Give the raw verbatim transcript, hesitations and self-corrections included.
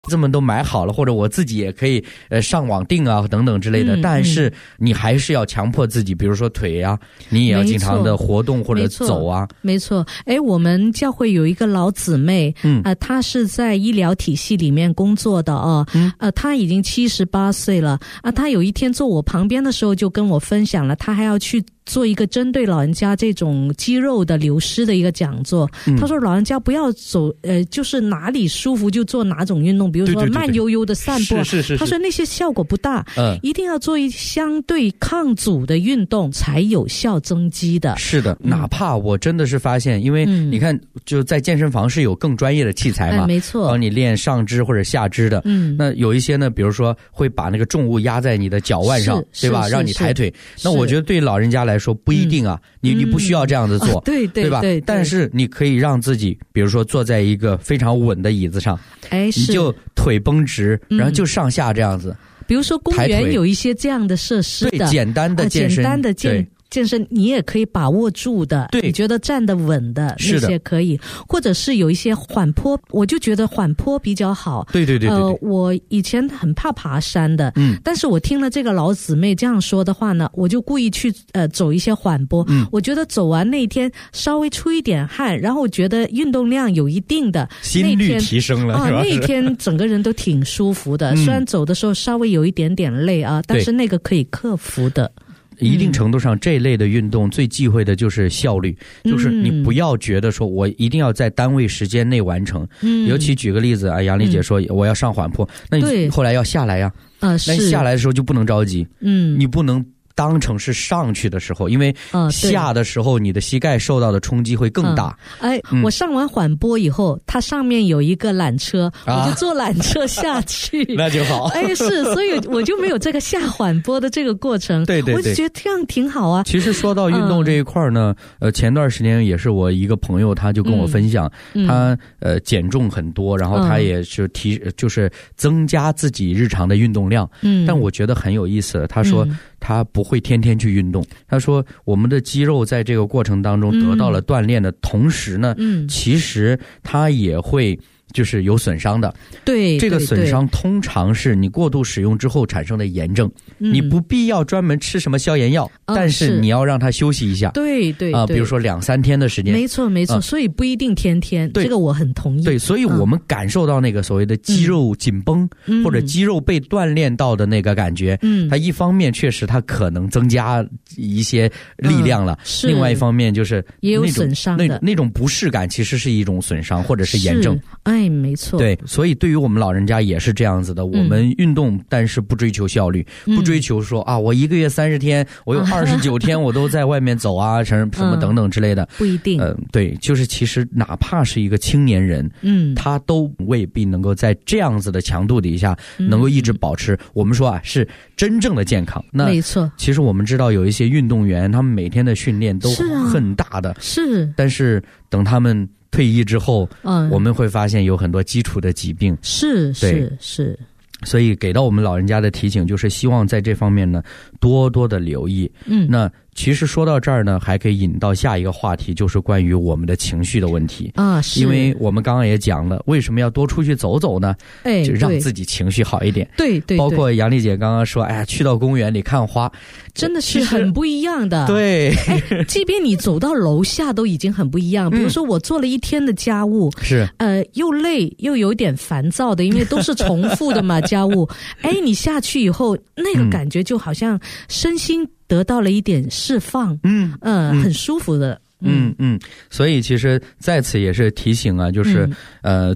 这么都买好了，或者我自己也可以呃上网订啊等等之类的、嗯、但是你还是要强迫自己，比如说腿啊你也要经常的活动或者走啊。 没错，哎，我们教会有一个老姊妹，嗯，呃，她是在医疗体系里面工作的哦，嗯，呃，她已经七十八岁了啊，她有一天坐我旁边的时候就跟我分享了，她还要去做一个针对老人家这种肌肉的流失的一个讲座。嗯、他说老人家不要走呃就是哪里舒服就做哪种运动，比如说慢悠悠的散步， 对对对对，是是是， 他说那些效果不大，嗯，一定要做一相对抗阻的运动才有效增肌的。 是的，哪怕我真的是发现，因为你看就在健身房是有更专业的器材嘛， 哎、没错， 帮你练上肢或者下肢的。嗯，那有一些呢，比如说会把那个重物压在你的脚腕上，对吧？让你抬腿。那我觉得对老人家来说不一定啊，嗯、你你不需要这样子做， 哦、对对对吧？ 对对， 但是你可以让自己，比如说坐在一个非常稳的椅子上， 哎， 你就腿绷直，然后就上下这样子。 嗯、比如说公园有一些这样的设施的， 对，简单的健身， 呃、简单的健。健身你也可以把握住的， 对， 你觉得站得稳的那些可以，或者是有一些缓坡，我就觉得缓坡比较好。 对对 对, 对, 对， 呃，我以前很怕爬山的，嗯，但是我听了这个老姊妹这样说的话呢，我就故意去呃走一些缓坡，嗯，我觉得走完那天稍微出一点汗，然后我觉得运动量有一定的， 心率提升了啊，那一天整个人都挺舒服的，嗯、虽然走的时候稍微有一点点累啊，但是那个可以克服的。 一定程度上这一类的运动最忌讳的就是效率，嗯、就是你不要觉得说我一定要在单位时间内完成，嗯、尤其举个例子啊，杨丽姐说我要上缓坡，嗯、那你后来要下来呀， 啊， 那你下来的时候就不能着急，嗯，你不能当成是上去的时候，因为下的时候你的膝盖受到的冲击会更大。 嗯、哎、嗯，我上完缓坡以后，它上面有一个缆车，啊、我就坐缆车下去， 那就好。 哎，是，所以我就没有这个下缓坡的这个过程。 对对对， 我就觉得这样挺好啊。 其实说到运动这一块呢，嗯、呃，前段时间也是我一个朋友，他就跟我分享，嗯、他呃减重很多，然后他也是提，嗯、就是增加自己日常的运动量。嗯，但我觉得很有意思，他说。嗯他不会天天去运动，他说我们的肌肉在这个过程当中得到了锻炼的同时呢，嗯、其实他也会就是有损伤的。 对， 这个损伤通常是你过度使用之后产生的炎症，嗯、你不必要专门吃什么消炎药，嗯、但是你要让它休息一下。 对对啊、呃，比如说两三天的时间。 没错没错，呃、所以不一定天天，这个我很同意。 对，所以我们感受到那个所谓的肌肉紧绷，嗯、或者肌肉被锻炼到的那个感觉，嗯，它一方面确实它可能增加一些力量了，嗯、另外一方面就是也有损伤的那那种不适感，其实是一种损伤或者是炎症。 哎，没错。 对，所以对于我们老人家也是这样子的，我们运动，嗯、但是不追求效率，嗯、不追求说啊，我一个月三十天，我有二十九天我都在外面走啊，什么什么等等之类的， 不一定。 嗯、呃，对，就是其实哪怕是一个青年人，嗯，他都未必能够在这样子的强度底下能够一直保持。嗯、我们说啊，是真正的健康。那没错。 其实我们知道有一些运动员，他们每天的训练都很大的， 是、啊， 但是等他们退役之后，嗯，我们会发现有很多基础的疾病， 是是是， 所以给到我们老人家的提醒就是希望在这方面呢多多的留意。嗯，那其实说到这儿呢，还可以引到下一个话题，就是关于我们的情绪的问题啊。是， 因为我们刚刚也讲了，为什么要多出去走走呢？哎，就让自己情绪好一点。 对 对, 对， 包括杨丽姐刚刚说，哎呀，去到公园里看花， 真的是很不一样的。 对， 哎，即便你走到楼下都已经很不一样。比如说我做了一天的家务， 是、 嗯、呃又累又有点烦躁的，因为都是重复的嘛家务。哎，你下去以后，那个感觉就好像身心得到了一点释放，嗯呃、嗯，很舒服的。 嗯嗯，所以其实在此也是提醒啊，就是、嗯、呃，